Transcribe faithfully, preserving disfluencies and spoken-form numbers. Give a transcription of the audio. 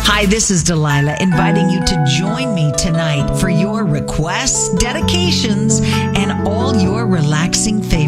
Hi, this is Delilah, inviting you to join me tonight for your requests, dedications, and all your relaxing favorites.